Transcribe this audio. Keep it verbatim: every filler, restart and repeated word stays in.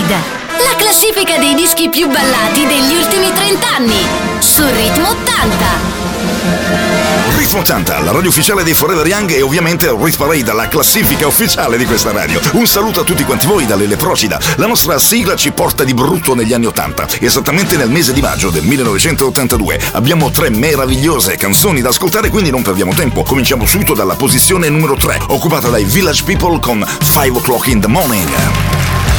Parade, la classifica dei dischi più ballati degli ultimi trent'anni su Ritmo ottanta. Ritmo ottanta, la radio ufficiale dei Forever Young e ovviamente Rit Parade, la classifica ufficiale di questa radio. Un saluto a tutti quanti voi da Lele Procida. La nostra sigla ci porta di brutto negli anni ottanta. Esattamente nel mese di maggio del millenovecentottantadue abbiamo tre meravigliose canzoni da ascoltare, quindi non perdiamo tempo. Cominciamo subito dalla posizione numero tre, occupata dai Village People con Five O'Clock in the Morning.